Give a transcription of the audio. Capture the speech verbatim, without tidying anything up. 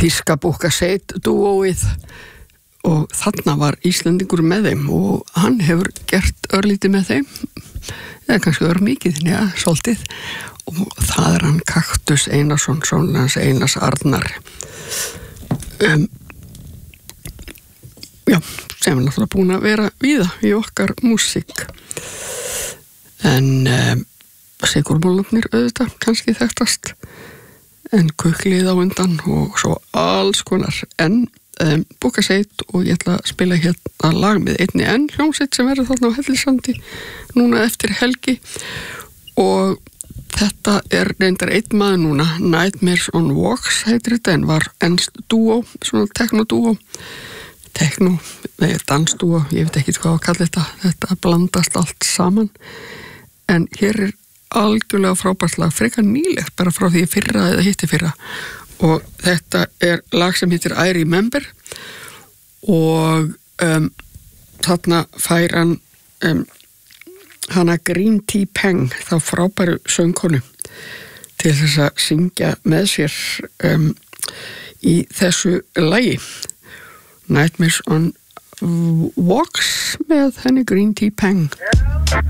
þýska Bukaseit dúóið og þarna var Íslendingur með þeim og hann hefur gert örlítið með þeim eða kannski örmikið, já, svolítið og það er hann Kaktus Einarsson, sonur hans Einars Arnar um, já, sem er náttúrulega búin að vera víða í okkar músík en um, Sigurmálunir auðvitað kannski þekktast en Kuklið á undan og svo alls konar en um, Bukaseit og ég ætla að spila hérna lag með einni enn hljómsveit sem verður þarna á Hellisandi núna eftir helgi og þetta er reyndar einn maður núna Nightmares on Walks heitir þetta en var ennst dúó, svona teknodúó tekno, eða dansdúó ég veit ekki hvað að kalla þetta þetta blandast allt saman en hér er algjörlega frábært lag frekar nýlegt bara frá því fyrra eða hitti fyrra og þetta er lag sem heitir I Remember og um, þarna fær hann um, hana Green Tea Peng þá frábæru söngkonu til þess að syngja með sér um, í þessu lagi Nightmares on Walks með henni Green Tea Peng